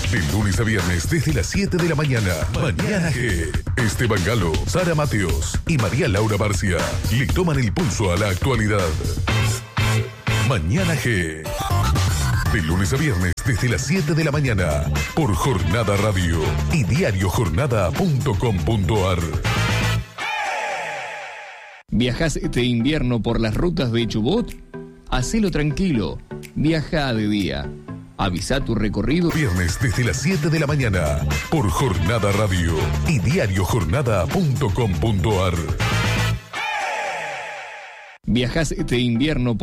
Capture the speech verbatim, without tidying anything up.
De lunes a viernes desde las siete de la mañana. Mañana G. Esteban Galo, Sara Mateos y María Laura Barcia le toman el pulso a la actualidad. Mañana G. De lunes a viernes desde las siete de la mañana por Jornada Radio y diario jornada punto com punto a r. ¿Viajás este invierno por las rutas de Chubut? Hacelo tranquilo. Viaja de día. Avisa tu recorrido. Viernes desde las siete de la mañana por Jornada Radio y diario jornada punto com punto a r. ¿Viajás este invierno por